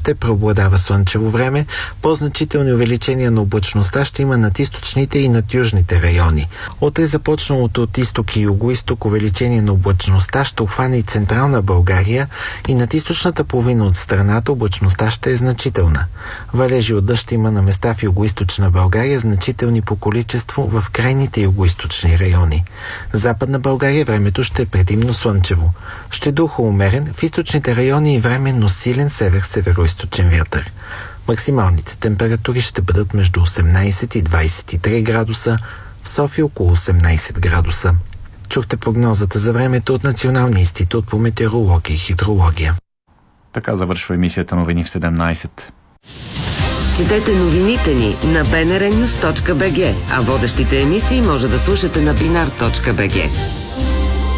ще преобладава слънчево време. По-значителни увеличения на облачността ще има над източните и над южните райони. Утре започналото от изток и юго-изток увеличение на облачността ще обхване и централна България, и над източната половина от страната облачността ще е значителна. Валежи от дъжд има на места в юго-източна България, значителни по количество в крайните юго-източни райони. В Западна България времето ще е предимно слънчево. Ще духа умерен, в източните райони и временно силен север-североизточен вятър. Максималните температури ще бъдат между 18 и 23 градуса, в София около 18 градуса. Чухте прогнозата за времето от Националния институт по метеорология и хидрология. Така завършва емисията Новини в 17. Четете новините ни на bnrnews.bg, а водещите емисии може да слушате на binar.bg.